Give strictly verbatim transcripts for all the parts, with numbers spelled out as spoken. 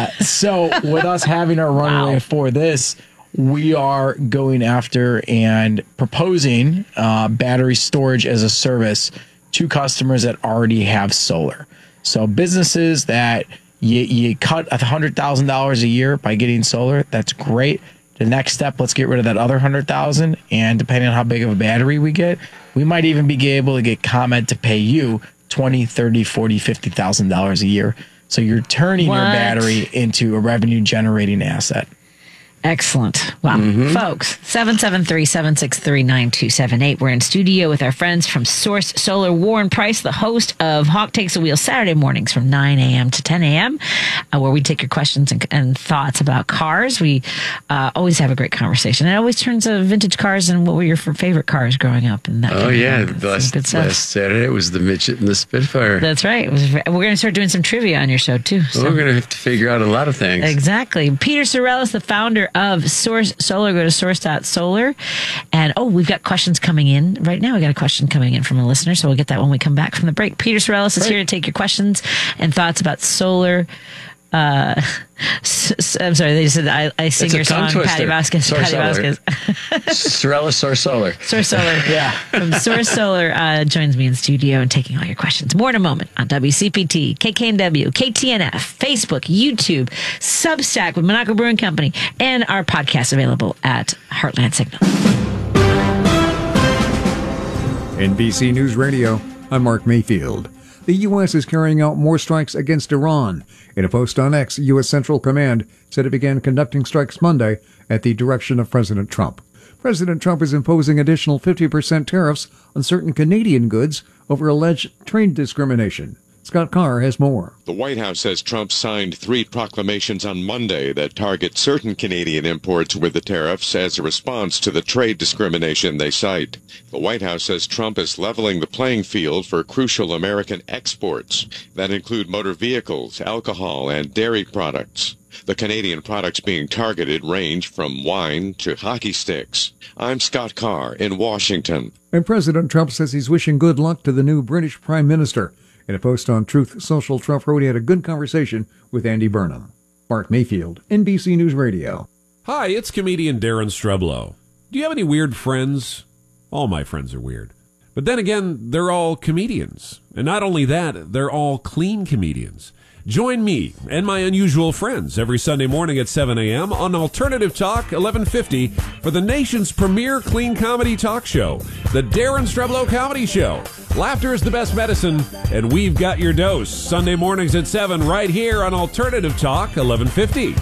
Uh, so with us having our runway wow. for this, we are going after and proposing uh, battery storage as a service to customers that already have solar. So businesses that you, you cut one hundred thousand dollars a year by getting solar, that's great. The next step, let's get rid of that other one hundred thousand dollars. And depending on how big of a battery we get, we might even be able to get ComEd to pay you twenty thousand dollars, thirty thousand dollars, forty thousand dollars, fifty thousand dollars a year. So you're turning what? your battery into a revenue generating asset. Excellent. Wow. Mm-hmm. Folks, seven seven three, seven six three, nine two seven eight. We're in studio with our friends from Source Solar. Warren Price, the host of Hawk Takes the Wheel Saturday mornings from nine a.m. to ten a.m., uh, where we take your questions and, and thoughts about cars. We uh, always have a great conversation. It always turns to vintage cars and what were your favorite cars growing up. And that oh, yeah. Last, last Saturday it was the Midget and the Spitfire. That's right. It was, we're going to start doing some trivia on your show, too. So. Well, we're going to have to figure out a lot of things. Exactly. Peter Sorellis, the founder of Source Solar. Go to source dot solar. And, oh, we've got questions coming in right now. We got a question coming in from a listener, so we'll get that when we come back from the break. Peter Sorellis is here to take your questions and thoughts about solar. Uh, s- I'm sorry, they said I, I sing your song, twister. Patty Vasquez. Source Patty Solar. Vasquez. Sorellis, Source Solar. Source Solar. Yeah. From Source Solar uh, joins me in studio and taking all your questions. More in a moment on W C P T, K K N W, K T N F, Facebook, YouTube, Substack with Monaco Brewing Company, and our podcast available at Heartland Signal. N B C News Radio, I'm Mark Mayfield. The U S is carrying out more strikes against Iran. In a post on X, U S Central Command said it began conducting strikes Monday at the direction of President Trump. President Trump is imposing additional fifty percent tariffs on certain Canadian goods over alleged trade discrimination. Scott Carr has more. The White House says Trump signed three proclamations on Monday that target certain Canadian imports with the tariffs as a response to the trade discrimination they cite. The White House says Trump is leveling the playing field for crucial American exports that include motor vehicles, alcohol, and dairy products. The Canadian products being targeted range from wine to hockey sticks. I'm Scott Carr in Washington. And President Trump says he's wishing good luck to the new British Prime Minister. In a post on Truth Social, Trump wrote he had a good conversation with Andy Burnham. Mark Mayfield, N B C News Radio. Hi, it's comedian Darren Streblow. Do you have any weird friends? All my friends are weird. But then again, they're all comedians. And not only that, they're all clean comedians. Join me and my unusual friends every Sunday morning at seven a.m. on Alternative Talk eleven fifty for the nation's premier clean comedy talk show, The Darren Streblow Comedy Show. Laughter is the best medicine, and we've got your dose. Sunday mornings at seven right here on Alternative Talk eleven fifty.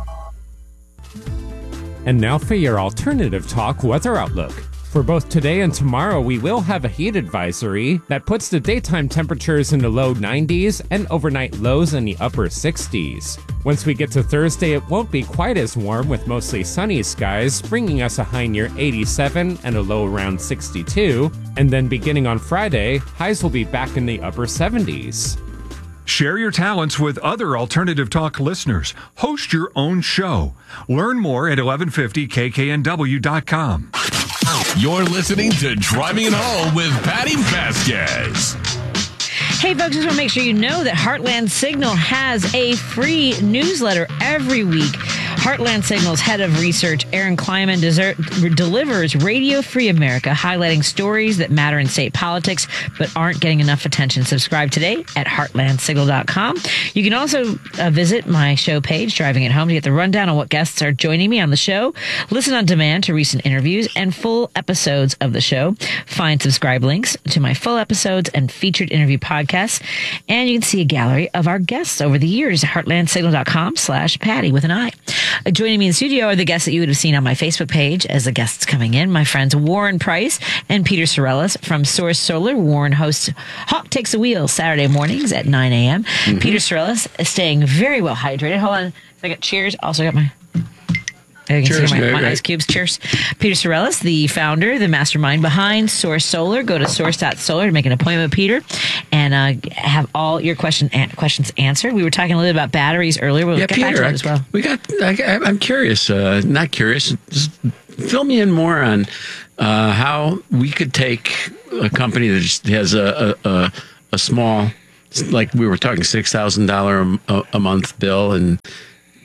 And now for your Alternative Talk weather outlook. For both today and tomorrow, we will have a heat advisory that puts the daytime temperatures in the low nineties and overnight lows in the upper sixties. Once we get to Thursday, it won't be quite as warm with mostly sunny skies, bringing us a high near eighty-seven and a low around sixty-two. And then beginning on Friday, highs will be back in the upper seventies. Share your talents with other Alternative Talk listeners. Host your own show. Learn more at eleven fifty K K N W dot com. You're listening to Driving It Home with Patty Vasquez. Hey, folks, just want to make sure you know that Heartland Signal has a free newsletter every week. Heartland Signal's head of research, Aaron Kleiman, desert, delivers Radio Free America, highlighting stories that matter in state politics but aren't getting enough attention. Subscribe today at heartland signal dot com. You can also uh, visit my show page, Driving It Home, to get the rundown on what guests are joining me on the show, listen on demand to recent interviews and full episodes of the show, find subscribe links to my full episodes and featured interview podcasts, and you can see a gallery of our guests over the years at heartland signal dot com slash Patty with an I. Uh, joining me in the studio are the guests that you would have seen on my Facebook page as the guests coming in. My friends Warren Price and Peter Sorellis from Source Solar. Warren hosts Hawk Takes the Wheel Saturday mornings at nine a.m. Mm-hmm. Peter Sorellis is staying very well hydrated. Hold on. I got cheers. Also got my... You can Cheers, see my, right, my right. ice cubes. Cheers. Peter Sorellis, the founder, the mastermind behind Source Solar. Go to source dot solar to make an appointment with Peter and uh, have all your question an- questions answered. We were talking a little bit about batteries earlier. We'll yeah, get Peter, back to I, that as well. We got. I, I'm curious. Uh, not curious. Just fill me in more on uh, how we could take a company that just has a a, a, a small, like we were talking, six thousand dollar a month bill, and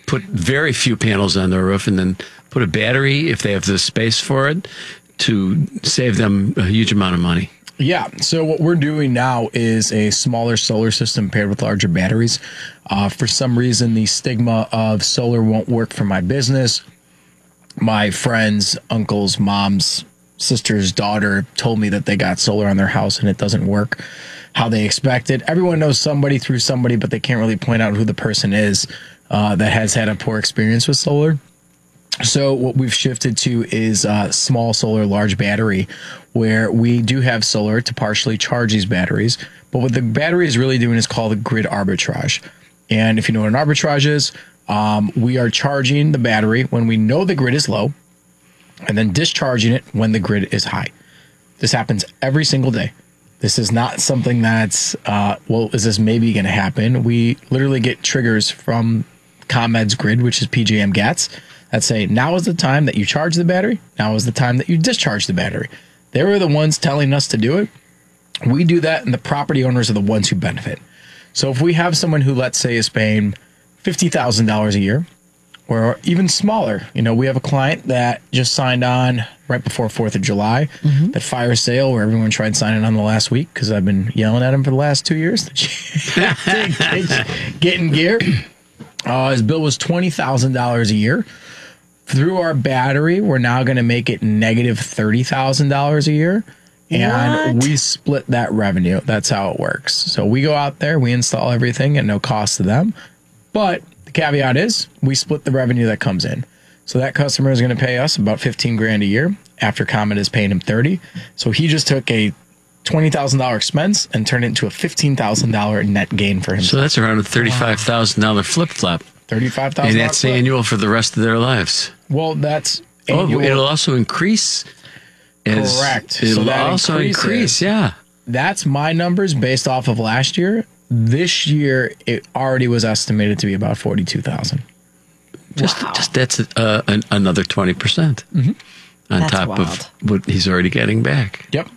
put very few panels on their roof and then put a battery if they have the space for it to save them a huge amount of money. Yeah. So what we're doing now is a smaller solar system paired with larger batteries. Uh, for some reason, the stigma of solar won't work for my business. My friends, uncles, moms, sister's daughter told me that they got solar on their house and it doesn't work how they expected. Everyone knows somebody through somebody, but they can't really point out who the person is uh, that has had a poor experience with solar. So what we've shifted to is uh, small solar, large battery, where we do have solar to partially charge these batteries. But what the battery is really doing is called the grid arbitrage. And if you know what an arbitrage is, um, we are charging the battery when we know the grid is low and then discharging it when the grid is high. This happens every single day. This is not something that's, uh, well, is this maybe going to happen? We literally get triggers from ComEd's grid, which is P J M GATS, that say, now is the time that you charge the battery. Now is the time that you discharge the battery. They were the ones telling us to do it. We do that, and the property owners are the ones who benefit. So if we have someone who, let's say, is paying fifty thousand dollars a year, or even smaller, you know, we have a client that just signed on right before fourth of July, mm-hmm. that fire sale where everyone tried signing on the last week because I've been yelling at him for the last two years get, getting gear. Uh, his bill was twenty thousand dollars a year. Through our battery, we're now going to make it negative thirty thousand dollars a year. And what? We split that revenue. That's how it works. So we go out there, we install everything at no cost to them. But the caveat is we split the revenue that comes in. So that customer is going to pay us about fifteen grand a year after ComEd is paying him thirty. So he just took a twenty thousand dollars expense and turned it into a fifteen thousand dollars net gain for himself. So that's around a thirty-five thousand dollars flip flop. thirty-five thousand dollars. And that's annual for the rest of their lives. Well, that's annual. Oh, it'll also increase. As, Correct. It'll so also increase, yeah. That's my numbers based off of last year. This year, it already was estimated to be about forty-two thousand dollars. Just, wow. just that's uh, an, another twenty percent mm-hmm. on that's top wild. of what he's already getting back. Yep.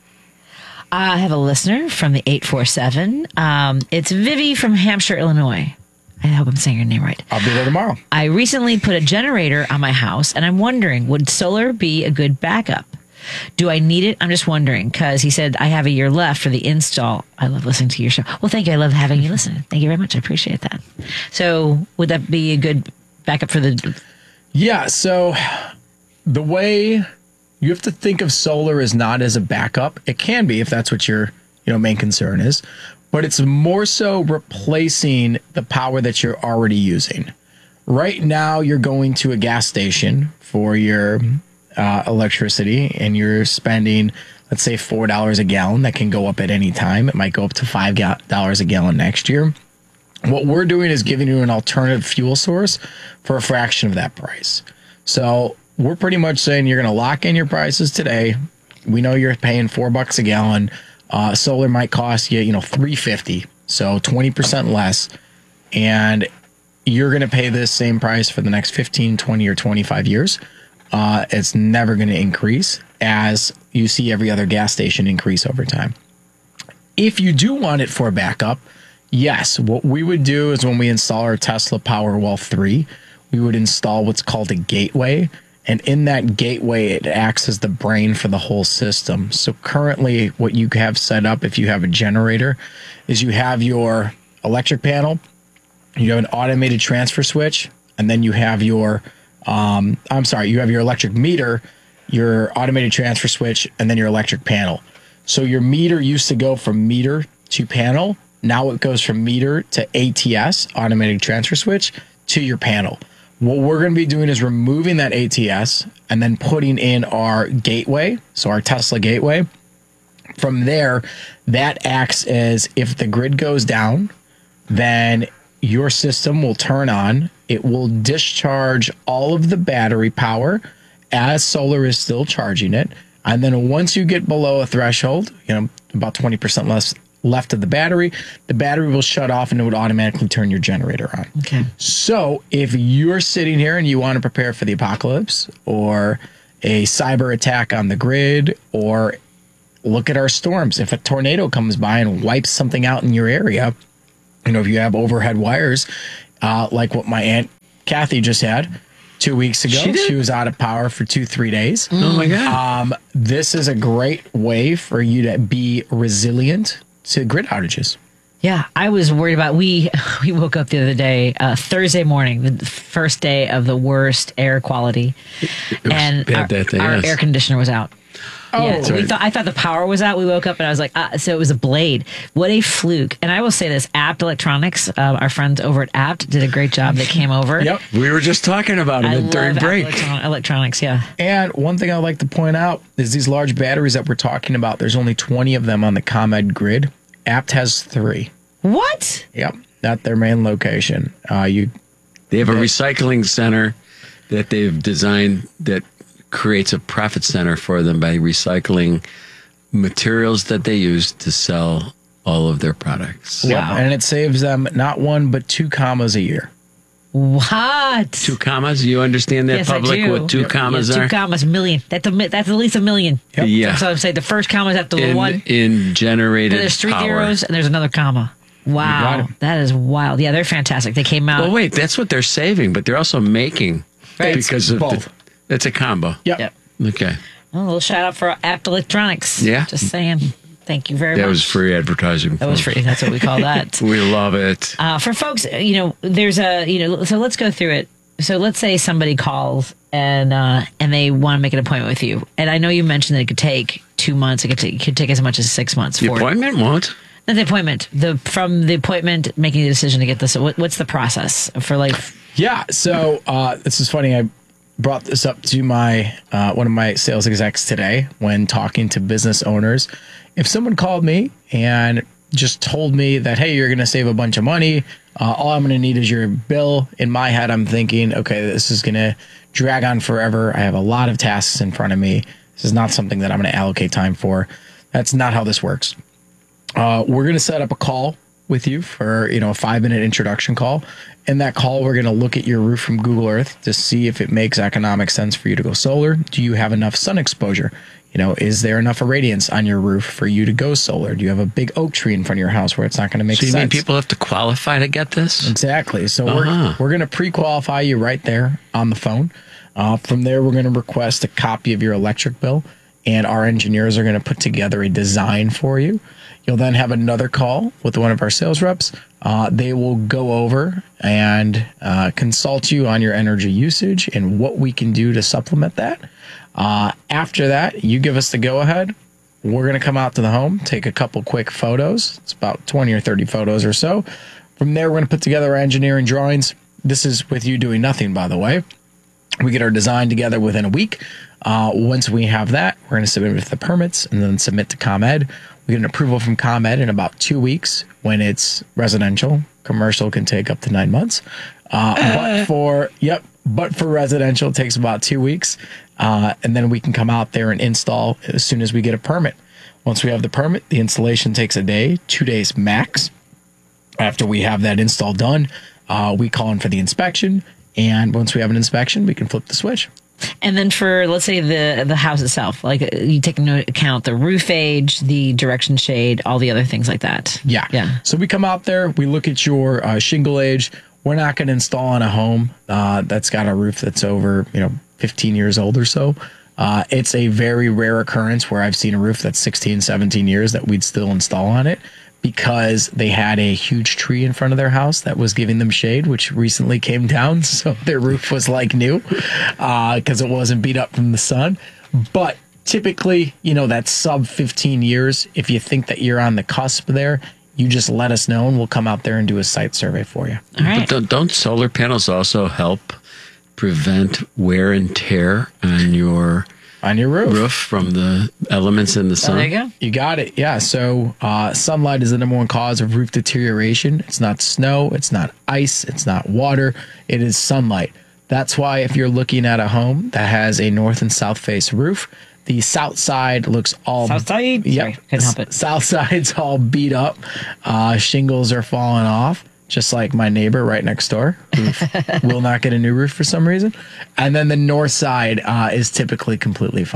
I have a listener from the eight four seven. Um, it's Vivi from Hampshire, Illinois. I hope I'm saying your name right. I'll be there tomorrow. I recently put a generator on my house, and I'm wondering, would solar be a good backup? Do I need it? I'm just wondering, because he said I have a year left for the install. I love listening to your show. Well, thank you. I love having you listen. Thank you very much. I appreciate that. So would that be a good backup for the... Yeah, so the way you have to think of solar is not as a backup. It can be if that's what your you know main concern is, but it's more so replacing the power that you're already using. Right now, you're going to a gas station for your uh, electricity, and you're spending, let's say, four dollars a gallon. That can go up at any time. It might go up to five dollars a gallon next year. What we're doing is giving you an alternative fuel source for a fraction of that price. So we're pretty much saying you're going to lock in your prices today. We know you're paying four bucks a gallon. Uh, solar might cost you, you know, three fifty, so twenty percent less, and you're going to pay this same price for the next fifteen, twenty, or twenty-five years. Uh, it's never going to increase, as you see every other gas station increase over time. If you do want it for backup, yes, what we would do is when we install our Tesla Powerwall three, we would install what's called a gateway. And in that gateway, it acts as the brain for the whole system. So currently, what you have set up if you have a generator is you have your electric panel, you have an automated transfer switch, and then you have your, um, I'm sorry, you have your electric meter, your automated transfer switch, and then your electric panel. So your meter used to go from meter to panel. Now it goes from meter to A T S, automated transfer switch, to your panel. What we're going to be doing is removing that A T S and then putting in our gateway, so our Tesla gateway. From there, that acts as if the grid goes down, then your system will turn on. It will discharge all of the battery power as solar is still charging it. And then once you get below a threshold, you know, about twenty percent less left of the battery, the battery will shut off and it would automatically turn your generator on. Okay. So if you're sitting here and you want to prepare for the apocalypse or a cyber attack on the grid, or look at our storms, if a tornado comes by and wipes something out in your area, you know, if you have overhead wires, uh, like what my Aunt Kathy just had two weeks ago. She did? She was out of power for two, three days. Oh my God. Um, this is a great way for you to be resilient to grid outages. Yeah, I was worried about. We we woke up the other day, uh, Thursday morning, the first day of the worst air quality, was and bad our, that day, our yes. air conditioner was out. Oh, yeah, so we right. thought I thought the power was out. We woke up and I was like, ah, so it was a blade. What a fluke! And I will say this: Apt Electronics, uh, our friends over at Apt, did a great job. They came over. Yep. We were just talking about I it love during Apt break. Electron- Electronics. Yeah. And one thing I'd like to point out is these large batteries that we're talking about, there's only twenty of them on the ComEd grid. Apt has three. What? Yep. At their main location. Uh, you They have a recycling center that they've designed that creates a profit center for them by recycling materials that they use to sell all of their products. Yep. And it saves them not one, but two commas a year. What? Two commas? You understand that, Yes, I public, do. what two Yep. commas Yeah, two are? commas, million. That's a mi- that's at least a million. Yep. Yeah. So I would say the first comma is after the In, one. in generated There's three power. zeros and there's another comma. got Wow, 'em. that is wild. Yeah, they're fantastic. They came out. Well, wait, that's what they're saving, but they're also making Right. because of both. the, it's a combo. Yep. Yep. Okay. Well, a little shout out for Apt Electronics. Yeah. Just saying. Thank you very That much. was free advertising. That was folks. free. That's what we call that. We love it. Uh, for folks, you know, there's a, you know, so let's go through it. So let's say somebody calls and uh, and they want to make an appointment with you. And I know you mentioned that it could take two months. It could take, it could take as much as six months. The for appointment won't. Not the appointment. The from the appointment making the decision to get this. What, what's the process for like? Yeah. So uh, this is funny. I brought this up to my uh, one of my sales execs today when talking to business owners. If someone called me and just told me that, hey, you're going to save a bunch of money, uh, all I'm going to need is your bill. In my head, I'm thinking, okay, this is going to drag on forever. I have a lot of tasks in front of me. This is not something that I'm going to allocate time for. That's not how this works. Uh, we're going to set up a call with you for, you know, a five minute introduction call. In that call, we're going to look at your roof from Google Earth to see if it makes economic sense for you to go solar. Do you have enough sun exposure? You know, is there enough irradiance on your roof for you to go solar? Do you have a big oak tree in front of your house where it's not going to make So you sense? mean people have to qualify to get this? Exactly. So Uh-huh. we're we're going to pre-qualify you right there on the phone. Uh, from there, we're going to request a copy of your electric bill, and our engineers are going to put together a design for you. You'll then have another call with one of our sales reps. Uh, they will go over and uh, consult you on your energy usage and what we can do to supplement that. Uh, after that, you give us the go-ahead. We're going to come out to the home, take a couple quick photos. It's about twenty or thirty photos or so. From there, we're going to put together our engineering drawings. This is with you doing nothing, by the way. We get our design together within a week. Uh, once we have that, we're going to submit it to the permits and then submit to ComEd. We get an approval from ComEd in about two weeks when it's residential. Commercial can take up to nine months. Uh, but for, yep, but for residential, it takes about two weeks. Uh, and then we can come out there and install as soon as we get a permit. Once we have the permit, the installation takes a day, two days max. After we have that install done, uh, we call in for the inspection. And once we have an inspection, we can flip the switch. And then for, let's say, the the house itself, like uh, you take into account the roof age, the direction shade, all the other things like that. Yeah. Yeah. So we come out there, we look at your uh, shingle age. We're not going to install on a home uh, that's got a roof that's over, you know, fifteen years old or so. Uh, it's a very rare occurrence where I've seen a roof that's sixteen, seventeen years that we'd still install on it because they had a huge tree in front of their house that was giving them shade, which recently came down. So their roof was like new because uh, it wasn't beat up from the sun. But typically, you know, that's sub fifteen years. If you think that you're on the cusp there, you just let us know and we'll come out there and do a site survey for you. All right. But don't, don't solar panels also help prevent wear and tear on your On your roof. roof from the elements in the Oh, sun? there you go. You got it. Yeah. So uh, sunlight is the number one cause of roof deterioration. It's not snow. It's not ice. It's not water. It is sunlight. That's why if you're looking at a home that has a north and south face roof, the south side looks all South side? Yep. Sorry, couldn't help it. South side's all beat up. Uh, shingles are falling off, just like my neighbor right next door, who will not get a new roof for some reason. And then the north side uh, is typically completely fine.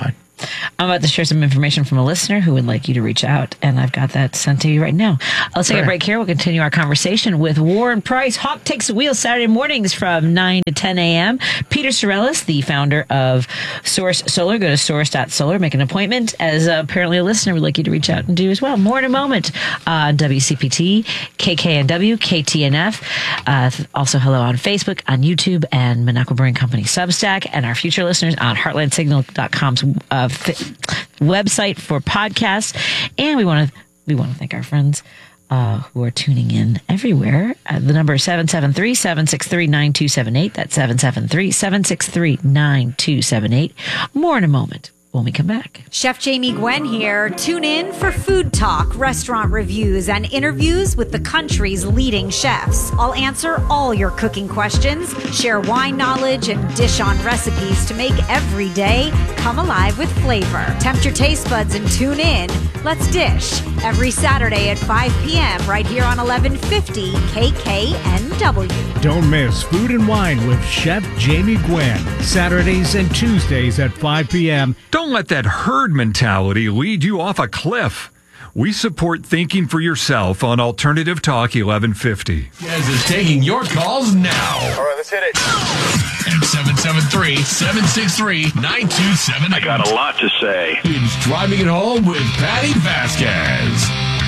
I'm about to share some information from a listener who would like you to reach out, and I've got that sent to you right now. Let's take Sure. a break here. We'll continue our conversation with Warren Price. Hawk Takes the Wheel Saturday mornings from nine to ten a.m. Peter Sorellis, the founder of Source Solar. Go to source dot solar. Make an appointment, as uh, apparently a listener would like you to reach out and do as well. More in a moment. Uh, W C P T, K K N W, K T N F. Uh, also, hello on Facebook, on YouTube, and Monaco Brewing Company Substack, and our future listeners on heartland signal dot com's uh, fi- website for podcasts. And we want to we want to thank our friends uh, who are tuning in everywhere. Uh, the number is seven seven three, seven six three, nine two seven eight. That's seven seven three, seven six three, nine two seven eight. More in a moment when we come back. Chef Jamie Gwen here. Tune in for food talk, restaurant reviews, and interviews with the country's leading chefs. I'll answer all your cooking questions, share wine knowledge, and dish on recipes to make every day come alive with flavor. Tempt your taste buds and tune in. Let's dish every Saturday at five p.m. right here on eleven fifty K K N W. Don't miss Food and Wine with Chef Jamie Gwen. Saturdays and Tuesdays at five p.m. Don't let that herd mentality lead you off a cliff. We support thinking for yourself on Alternative Talk eleven fifty. Jazz is taking your calls now. All right, let's hit it. At seven seven three, seven six three, nine two seven eight. I got a lot to say. It's Driving It Home with Patty Vasquez.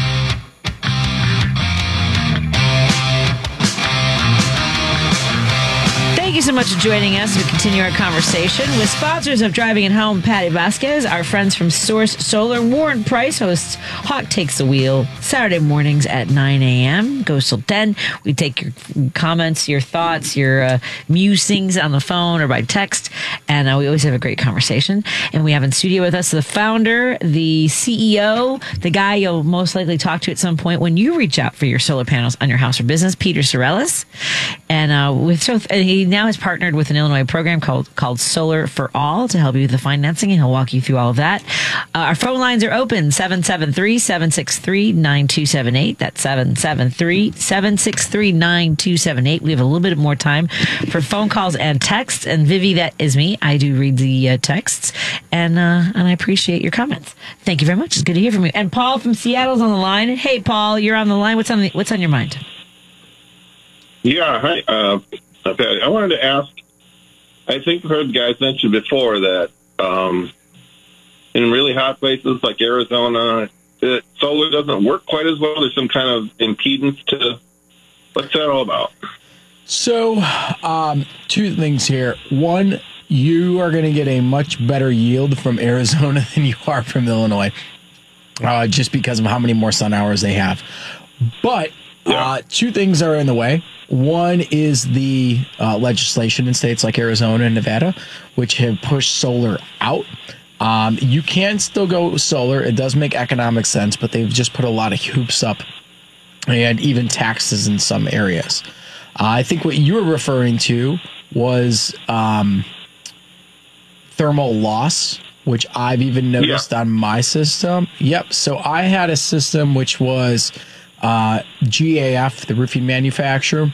Thank you so much for joining us as we continue our conversation with sponsors of Driving It Home, Patty Vasquez, our friends from Source Solar. Warren Price hosts Hawk Takes the Wheel Saturday mornings at nine a.m. Goes till ten. We take your comments, your thoughts, your uh, musings on the phone or by text, and uh, we always have a great conversation. And we have in studio with us the founder, the C E O, the guy you'll most likely talk to at some point when you reach out for your solar panels on your house or business, Peter Sorellis. And uh, with so and he now has partnered with an Illinois program called called Solar for All to help you with the financing, and he'll walk you through all of that. Uh, our phone lines are open, seven seven three, seven six three, nine two seven eight. That's seven seven three, seven six three, nine two seven eight. We have a little bit more time for phone calls and texts. And Vivi, that is me. I do read the uh, texts, and uh, and I appreciate your comments. Thank you very much. It's good to hear from you. And Paul from Seattle's on the line. Hey, Paul, you're on the line. What's on the, what's on your mind? Yeah, hi. Uh, I wanted to ask, I think I've heard guys mention before that um, in really hot places like Arizona, that solar doesn't work quite as well. There's some kind of impedance to, what's that all about? So, um, two things here. One, you are going to get a much better yield from Arizona than you are from Illinois, uh, just because of how many more sun hours they have. But uh, two things are in the way. One is the uh, legislation in states like Arizona and Nevada, which have pushed solar out. Um, you can still go solar. It does make economic sense, but they've just put a lot of hoops up and even taxes in some areas. Uh, I think what you were referring to was um, thermal loss, which I've even noticed yeah. on my system. Yep. So I had a system which was uh, G A F, the roofing manufacturer,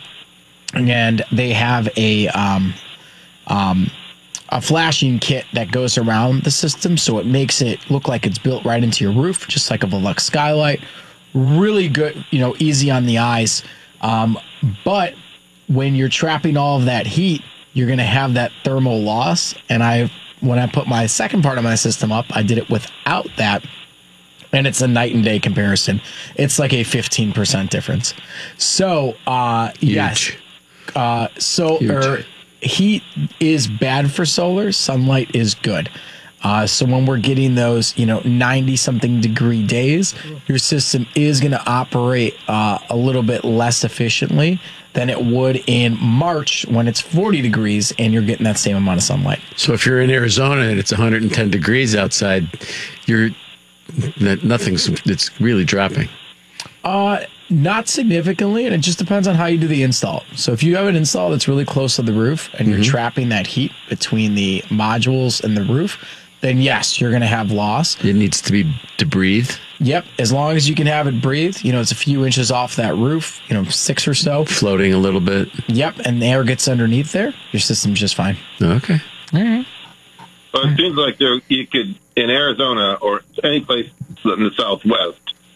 and they have a um, um, a flashing kit that goes around the system, so it makes it look like it's built right into your roof, just like a Velux skylight. Really good, you know, easy on the eyes. Um, but when you're trapping all of that heat, you're going to have that thermal loss. And I, when I put my second part of my system up, I did it without that. And it's a night and day comparison. It's like a fifteen percent difference. So, uh, yes. Uh, so, er, heat is bad for solar. Sunlight is good. Uh, so when we're getting those, you know, ninety something degree days, your system is going to operate uh, a little bit less efficiently than it would in March when it's forty degrees and you're getting that same amount of sunlight. So if you're in Arizona and it's one hundred ten degrees outside, you're nothing's it's really dropping. Uh, not significantly, and it just depends on how you do the install. So if you have an install that's really close to the roof and you're mm-hmm. trapping that heat between the modules and the roof, then yes, you're going to have loss. It needs to be to breathe. Yep, as long as you can have it breathe. You know, it's a few inches off that roof, you know, six or so. Floating a little bit. Yep, and the air gets underneath there. Your system's just fine. Okay. All right. But it seems like there you could in Arizona or any place in the Southwest.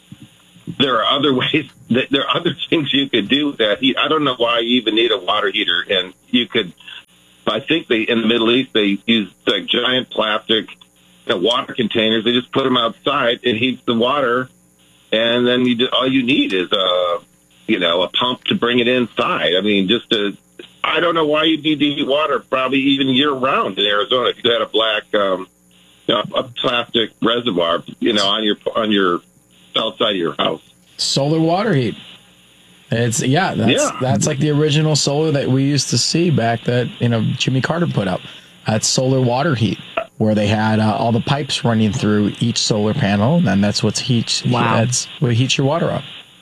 There are other ways. That, there are other things you could do with that heat. I don't know why you even need a water heater. And you could. I think they in the Middle East they use like giant plastic you know, water containers. They just put them outside. It heats the water, and then you do, all you need is a you know a pump to bring it inside. I mean, just to. I don't know why you need to heat water probably even year round in Arizona. If you had a black, um, you know, a plastic reservoir, you know, on your on your south side of your house. Solar water heat. It's yeah, that's Yeah. that's like the original solar that we used to see back that you know Jimmy Carter put up. That's solar water heat, where they had uh, all the pipes running through each solar panel, and that's what's heat. Wow. That's what heats your water up.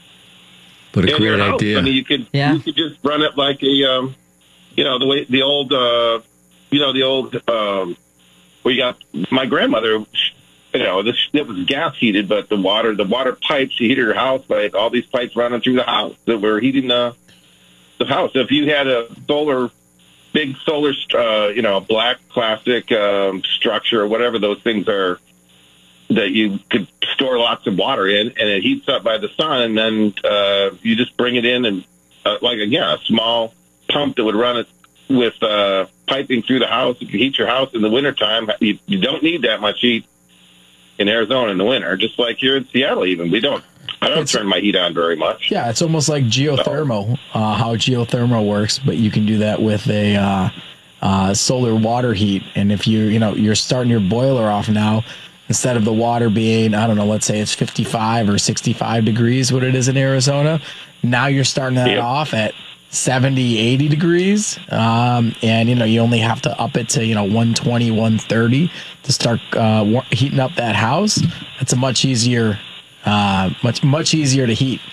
What a In great your house. idea. I mean, you could Yeah. you could just run it like a, um, you know, the way the old, uh, you know, the old. Um, we got my grandmother. You know, this it was gas heated, but the water, the water pipes to heat her house, like all these pipes running through the house that were heating the the house. If you had a solar, big solar, uh, you know, black plastic um, structure or whatever those things are, that you could store lots of water in, and it heats up by the sun, and then uh, you just bring it in, and uh, like again, a small pump that would run it with uh, piping through the house. You can heat your house in the wintertime. You, you don't need that much heat in Arizona in the winter, just like here in Seattle. Even we don't. I don't It's- turn my heat on very much. Yeah, it's almost like geothermal, uh, how geothermal works, but you can do that with a uh, uh, solar water heat. And if you, you know, you're starting your boiler off now, instead of the water being, I don't know, let's say it's fifty-five or sixty-five degrees, what it is in Arizona, now you're starting that Yep. off at seventy, eighty degrees. Um, and, you know, you only have to up it to, you know, one twenty, one thirty to start uh, wa- heating up that house. It's a much easier, uh, much, much easier to heat.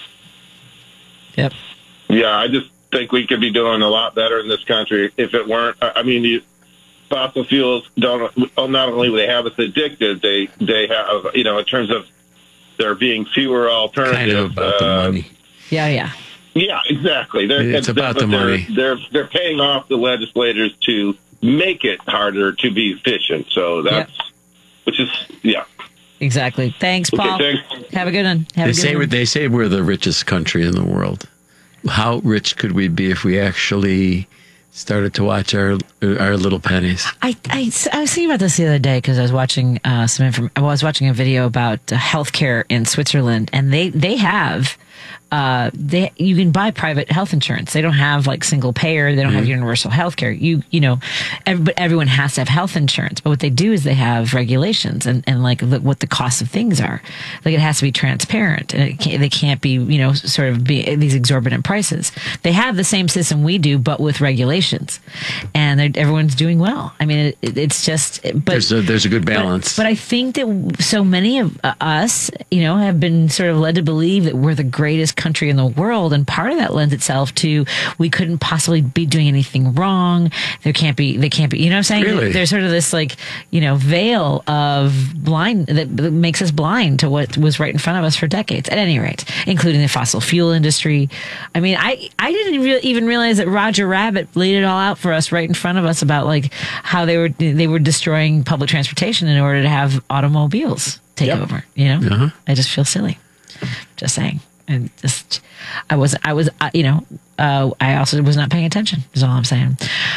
Yep. Yeah, I just think we could be doing a lot better in this country if it weren't. I I mean, you, fossil fuels don't. Not only do they have us addicted, they they have you know in terms of there being fewer alternatives. Kind of about the uh, money. Yeah, yeah. Yeah, exactly. They're, It's and- about but the they're, money. They're they're paying off the legislators to make it harder to be efficient. So that's which is yeah. Exactly. Thanks, Okay, Paul. thanks. Have a good one. Have They a good say one. they say we're the richest country in the world. How rich could we be if we actually started to watch our our little pennies? I, I, I was thinking about this the other day because I was watching uh, some inform- I was watching a video about uh, healthcare in Switzerland, and they they have uh, they you can buy private health insurance. They don't have like single payer. They don't have universal health care. You you know, every, but everyone has to have health insurance. But what they do is they have regulations and, and like the, what the cost of things are. Like it has to be transparent, and it can't, they can't be you know sort of be these exorbitant prices. They have the same system we do, but with regulations, and they're- everyone's doing well. I mean, it, it's just but There's a there's a good but- balance. But, I think that so many of uh, us, you know, have been sort of led to believe that we're the greatest country in the world. And part of that lends itself to we couldn't possibly be doing anything wrong. There can't be, they can't be, you know what I'm saying? Really? There's sort of this like, you know, veil of blind that, that makes us blind to what was right in front of us for decades, at any rate, including the fossil fuel industry. I mean, I, I didn't re- even realize that Roger Rabbit laid it all out for us right in front of us about like how they were, they were destroying public transportation in order to have automobiles take Yep. over, you know? Uh-huh. I just feel silly. Just saying. And just, I was, I was, uh, you know, uh, I also was not paying attention, is all I'm saying.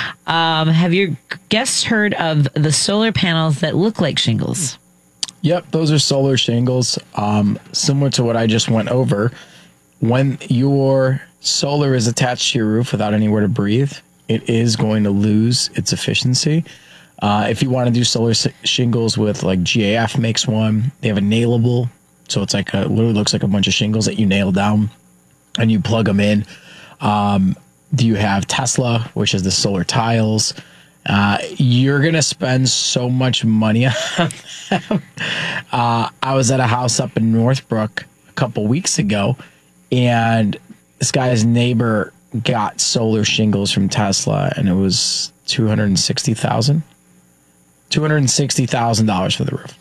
Um, have your guests heard of the solar panels that look like shingles? Yep, those are solar shingles. Um, similar to what I just went over. When your solar is attached to your roof without anywhere to breathe, it is going to lose its efficiency. Uh, if you want to do solar s- shingles with like G A F makes one, they have a nailable. So it's like a, literally looks like a bunch of shingles that you nail down and you plug them in. Um, do you have Tesla, which is the solar tiles? Uh, you're going to spend so much money on them. Uh, I was at a house up in Northbrook a couple weeks ago, and this guy's neighbor got solar shingles from Tesla, and it was two hundred sixty thousand dollars. two hundred sixty thousand dollars for the roof.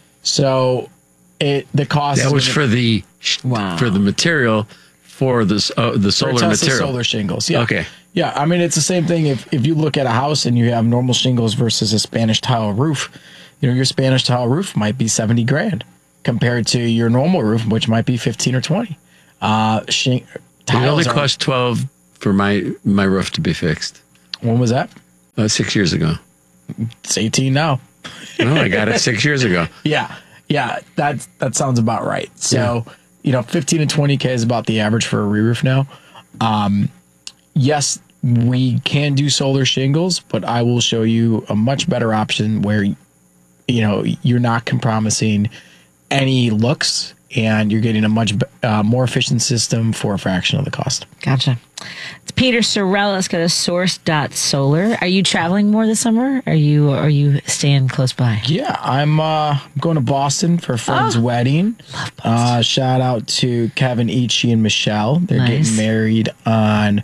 So it the cost That is was gonna- for the Wow. for the material for the s- uh, the for solar Tesla material. solar shingles. Yeah. Okay. Yeah, I mean, it's the same thing. If if you look at a house and you have normal shingles versus a Spanish tile roof, you know, your Spanish tile roof might be seventy grand compared to your normal roof, which might be fifteen or twenty. Uh, shing- It only are- cost twelve for my my roof to be fixed. When was that? Uh, six years ago. It's eighteen now. No, I got it six years ago. Yeah, yeah, that that sounds about right. So, yeah. you know, fifteen to twenty K is about the average for a re-roof now. Um, yes, we can do solar shingles, but I will show you a much better option where, you know, you're not compromising any looks and you're getting a much uh, more efficient system for a fraction of the cost. Gotcha. It's Peter Sorrellis, go to source dot solar. Are you traveling more this summer? Are you are you staying close by? Yeah, I'm uh, going to Boston for a friend's oh, wedding. Love Boston. Uh, shout out to Kevin Ichi and Michelle. They're Nice. getting married on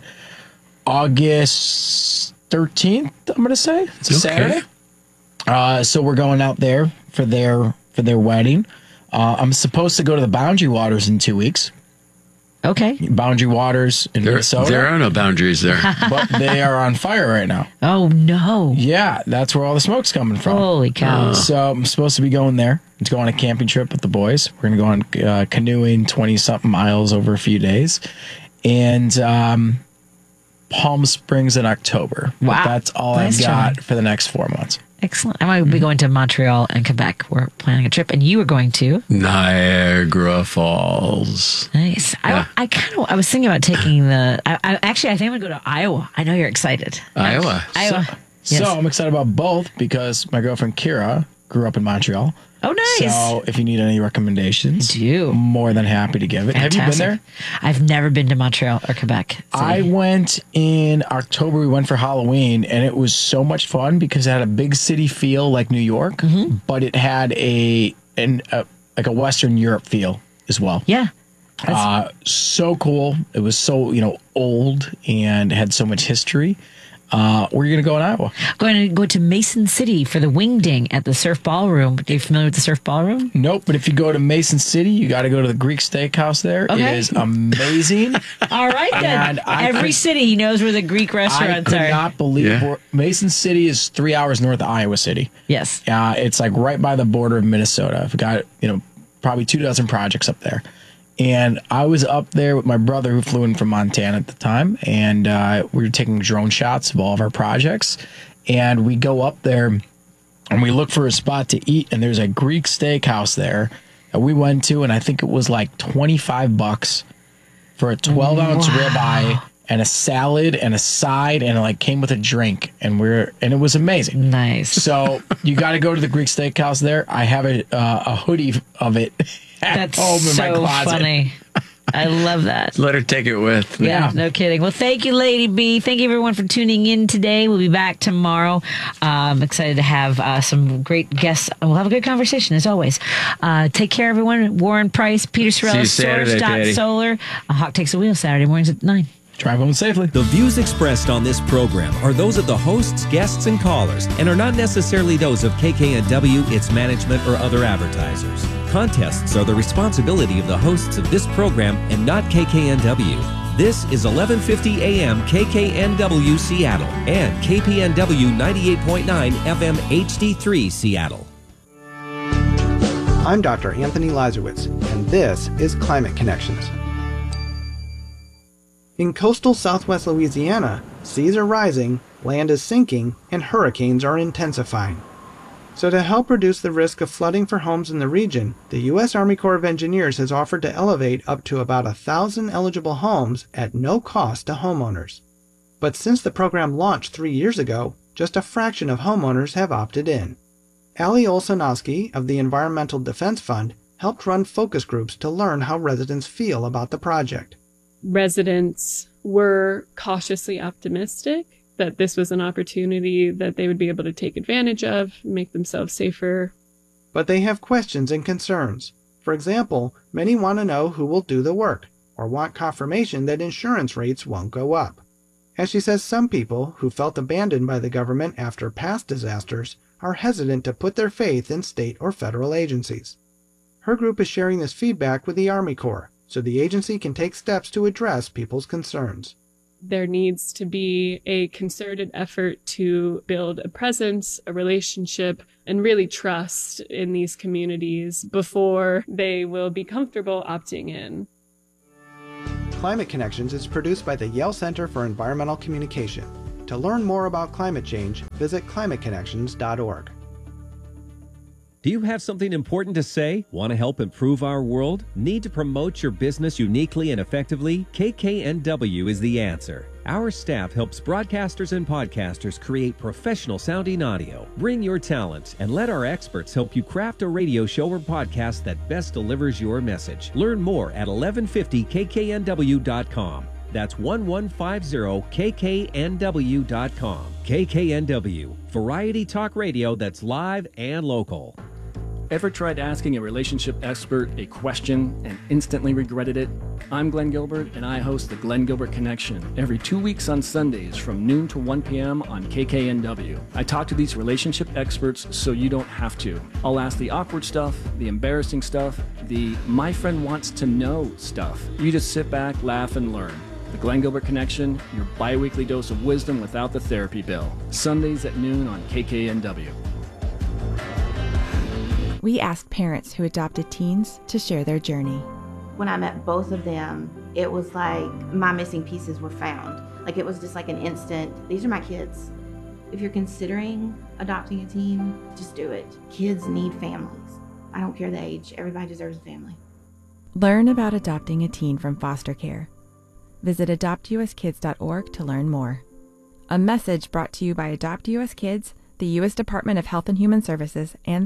August thirteenth, I'm going to say. It's a Okay. Saturday. Uh, so we're going out there for their for their wedding. Uh, I'm supposed to go to the Boundary Waters in two weeks. Okay. Boundary Waters in There, Minnesota. there are no boundaries there. But they are on fire right now. Oh, no. Yeah, that's where all the smoke's coming from. Holy cow. So I'm supposed to be going there to go on a camping trip with the boys. We're going to go on uh, canoeing twenty-something miles over a few days. And um, Palm Springs in October. But Wow. that's all Nice I've got try. for the next four months. Excellent. I might be going to Montreal and Quebec. We're planning a trip, and you were going to. Niagara Falls. Nice. Yeah. I, I kind of. I was thinking about taking the. I, I actually, I think I'm going to go to Iowa. I know you're excited. Iowa. Iowa. So, Yes. so I'm excited about both because my girlfriend Kira grew up in Montreal. Oh, nice. So if you need any recommendations, I do. more than happy to give it. Fantastic. Have you been there? I've never been to Montreal or Quebec City. I went in October. We went for Halloween, and it was so much fun because it had a big city feel like New York, Mm-hmm. but it had a an a, like a Western Europe feel as well. Yeah. Uh, so cool. It was so you know old and had so much history. Uh, where are you going to go in Iowa? Going to go to Mason City for the Wingding at the Surf Ballroom. Are you familiar with the Surf Ballroom? Nope, but if you go to Mason City, you got to go to the Greek Steakhouse there. Okay. It is amazing. All right, then. And I Every could- city he knows where the Greek I restaurants could are. not believe Yeah. where- Mason City is three hours north of Iowa City. Yes. Uh, it's like right by the border of Minnesota. I've got, you know, probably two dozen projects up there. And I was up there with my brother who flew in from Montana at the time. And uh, we were taking drone shots of all of our projects. And we go up there and we look for a spot to eat. And there's a Greek steakhouse there that we went to. And I think it was like twenty-five bucks for a twelve ounce Wow. ribeye and a salad and a side. And it like came with a drink. And we're, and it was amazing. Nice. So you got to go to the Greek Steakhouse there. I have a uh, a hoodie of it at That's home in my so closet. funny. I love that. Let her take it with. Yeah, no kidding. Well, thank you, Lady B. Thank you, everyone, for tuning in today. We'll be back tomorrow. I'm excited to have uh, some great guests. We'll have a good conversation, as always. Uh, take care, everyone. Warren Price, Peter See you Sorrellis, Saturday, Source Daddy. Solar. Uh, Hawk Takes the Wheel, Saturday mornings at nine. Drive home safely. The views expressed on this program are those of the hosts, guests, and callers, and are not necessarily those of K K N W, its management, or other advertisers. Contests are the responsibility of the hosts of this program and not K K N W. This is eleven fifty A M K K N W Seattle and K P N W ninety-eight point nine F M H D three Seattle. I'm Doctor Anthony Lazarowitz, and this is Climate Connections. In coastal southwest Louisiana, seas are rising, land is sinking, and hurricanes are intensifying. So to help reduce the risk of flooding for homes in the region, the U S Army Corps of Engineers has offered to elevate up to about a thousand eligible homes at no cost to homeowners. But since the program launched three years ago, just a fraction of homeowners have opted in. Ali Olsanowski of the Environmental Defense Fund helped run focus groups to learn how residents feel about the project. Residents were cautiously optimistic that this was an opportunity that they would be able to take advantage of, make themselves safer. But they have questions and concerns. For example, many want to know who will do the work, or want confirmation that insurance rates won't go up. As she says, some people who felt abandoned by the government after past disasters are hesitant to put their faith in state or federal agencies. Her group is sharing this feedback with the Army Corps, so the agency can take steps to address people's concerns. there needs to be a concerted effort to build a presence, a relationship, and really trust in these communities before they will be comfortable opting in. Climate Connections is produced by the Yale Center for Environmental Communication. To learn more about climate change, visit climate connections dot org. Do you have something important to say? Want to help improve our world? Need to promote your business uniquely and effectively? K K N W is the answer. Our staff helps broadcasters and podcasters create professional sounding audio. Bring your talent and let our experts help you craft a radio show or podcast that best delivers your message. Learn more at eleven fifty K K N W dot com. That's eleven fifty K K N W dot com. K K N W, variety talk radio that's live and local. Ever tried asking a relationship expert a question and instantly regretted it? I'm Glenn Gilbert, and I host the Glenn Gilbert Connection every two weeks on Sundays from noon to one p.m. on K K N W. I talk to these relationship experts so you don't have to. I'll ask the awkward stuff, the embarrassing stuff, the my friend wants to know stuff. You just sit back, laugh, and learn. The Glenn Gilbert Connection, your bi-weekly dose of wisdom without the therapy bill. Sundays at noon on K K N W. We asked parents who adopted teens to share their journey. When I met both of them, it was like my missing pieces were found. Like it was just like an instant, these are my kids. If you're considering adopting a teen, just do it. Kids need families. I don't care the age, everybody deserves a family. Learn about adopting a teen from foster care. Visit adopt U S kids dot org to learn more. A message brought to you by Adopt U S Kids, the U S Department of Health and Human Services, and